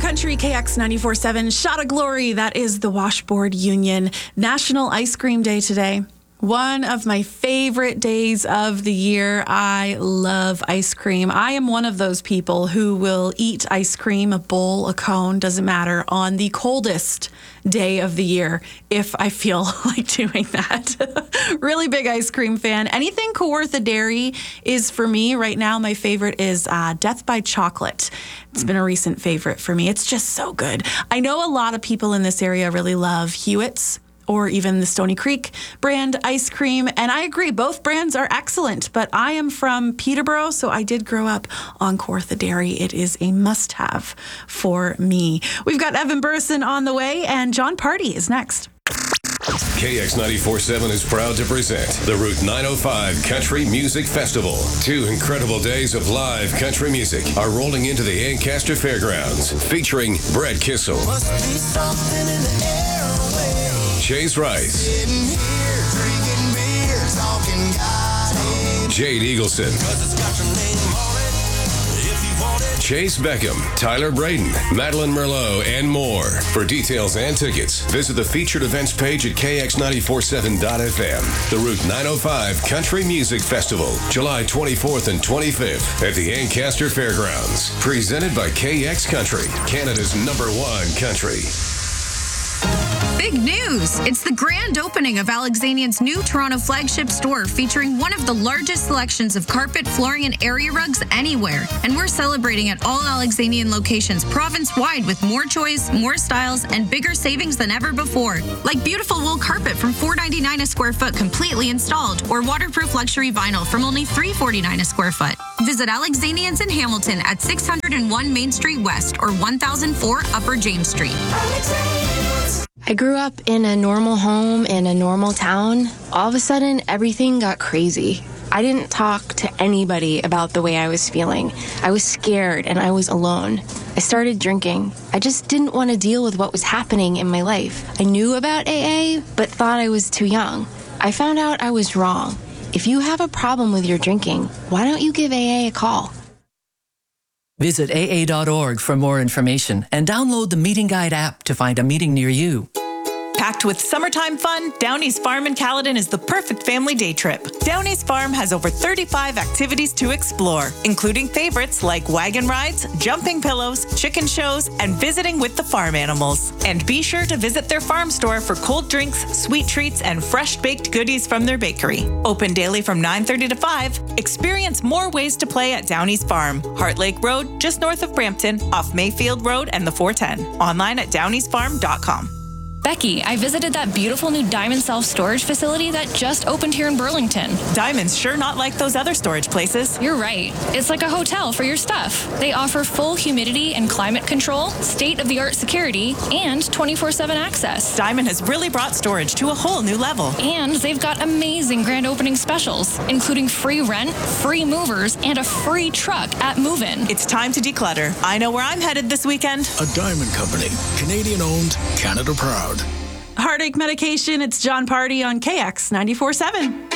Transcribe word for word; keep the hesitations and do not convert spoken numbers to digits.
Country, K X ninety-four point seven, Shot of Glory. That is the Washboard Union. National Ice Cream Day today. One of my favorite days of the year. I love ice cream. I am one of those people who will eat ice cream, a bowl, a cone, doesn't matter, on the coldest day of the year if I feel like doing that. Really big ice cream fan. Anything Kawartha Dairy is for me right now. My favorite is uh, Death by Chocolate. It's been a recent favorite for me. It's just so good. I know a lot of people in this area really love Hewitt's, or even the Stony Creek brand ice cream. And I agree, both brands are excellent, but I am from Peterborough, so I did grow up on Kawartha Dairy. It is a must-have for me. We've got Evan Burrison on the way, and John Party is next. K X ninety-four point seven is proud to present the Route nine oh five Country Music Festival. Two incredible days of live country music are rolling into the Ancaster Fairgrounds, featuring Brett Kissel, Chase Rice, Jade Eagleson, Chase Beckham, Tyler Braden, Madeline Merlot, and more. For details and tickets, visit the featured events page at K X ninety-four point seven dot F M. The Route nine oh five Country Music Festival, July twenty-fourth and twenty-fifth at the Ancaster Fairgrounds. Presented by K X Country, Canada's number one country. Big news! It's the grand opening of Alexanian's new Toronto flagship store, featuring one of the largest selections of carpet, flooring, and area rugs anywhere. And we're celebrating at all Alexanian locations province-wide with more choice, more styles, and bigger savings than ever before. Like beautiful wool carpet from four dollars and ninety-nine cents a square foot completely installed, or waterproof luxury vinyl from only three dollars and forty-nine cents a square foot. Visit Alexanian's in Hamilton at six hundred one Main Street West or one thousand four Upper James Street. I grew up in a normal home in a normal town. All of a sudden, everything got crazy. I didn't talk to anybody about the way I was feeling. I was scared and I was alone. I started drinking. I just didn't want to deal with what was happening in my life. I knew about A A, but thought I was too young. I found out I was wrong. If you have a problem with your drinking, why don't you give A A a call? Visit A A dot org for more information and download the Meeting Guide app to find a meeting near you. Packed with summertime fun, Downey's Farm in Caledon is the perfect family day trip. Downey's Farm has over thirty-five activities to explore, including favorites like wagon rides, jumping pillows, chicken shows, and visiting with the farm animals. And be sure to visit their farm store for cold drinks, sweet treats, and fresh baked goodies from their bakery. Open daily from nine thirty to five. Experience more ways to play at Downey's Farm, Heart Lake Road, just north of Brampton, off Mayfield Road and the four ten. Online at downeys farm dot com. Becky, I visited that beautiful new Diamond self-storage facility that just opened here in Burlington. Diamond's sure not like those other storage places. You're right. It's like a hotel for your stuff. They offer full humidity and climate control, state-of-the-art security, and twenty-four seven access. Diamond has really brought storage to a whole new level. And they've got amazing grand opening specials, including free rent, free movers, and a free truck at move-in. It's time to declutter. I know where I'm headed this weekend. A Diamond Company. Canadian-owned, Canada proud. Heartache medication. It's John Party on K X ninety-four point seven.